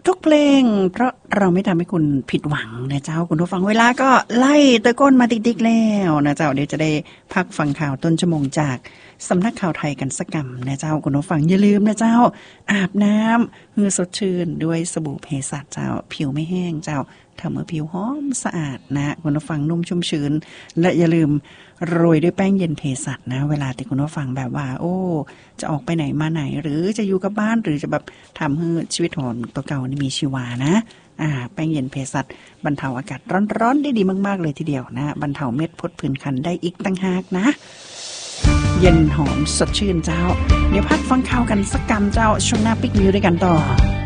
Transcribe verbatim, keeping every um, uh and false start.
ทุกเพลงเพราะเราไม่ทำให้คุณผิดหวังนะเจ้าคุณผู้ฟังเวลาก็ไล่ตะก้นมาติ๊กๆแล้วนะเจ้าเดี๋ยวจะได้พักฟังข่าวต้นชั่วโมงจากสำนักข่าวไทยกันสักกำนะเจ้าคุณผู้ฟังอย่าลืมนะเจ้าอาบน้ำมือสดชื่นด้วยสบู่เภสัชเจ้าผิวไม่แห้งเจ้าทำให้ผิวหอมสะอาดนะคุณผู้ฟังนุ่มชุ่มชื้นและอย่าลืมโรยด้วยแป้งเย็นเภสัชนะเวลาที่คุณผู้ฟังแบบว่าโอ้จะออกไปไหนมาไหนหรือจะอยู่กับบ้านหรือจะแบบทำให้ชีวิตของตัวเก่านี่มีชีวานะอ่าแป้งเย็นเภสัชบรรเทาอากาศร้อนๆได้ดีมากๆเลยทีเดียวนะบรรเทาเม็ดพดผื่นคันได้อีกต่างหากนะเย็นหอมสดชื่นเจ้าเดี๋ยวพักฟังข่าวกันสักกำเจ้าช่วงหน้าปิกมิวด้วยกันต่อ